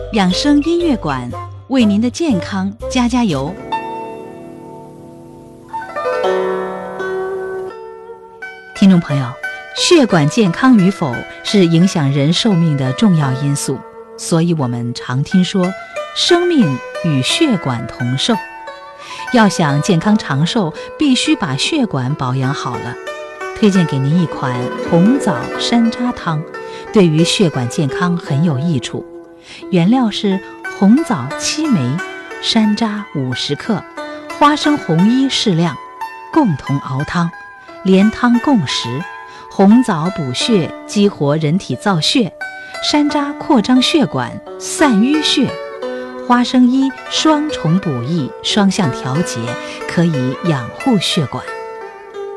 养生音乐馆为您的健康加加油。听众朋友，血管健康与否是影响人寿命的重要因素，所以我们常听说生命与血管同寿。要想健康长寿，必须把血管保养好了。推荐给您一款红枣山楂汤，对于血管健康很有益处。原料是红枣7枚、山楂50克、花生红衣适量，共同熬汤，连汤共食。红枣补血，激活人体造血；山楂扩张血管，散淤血；花生衣双重补益，双向调节，可以养护血管。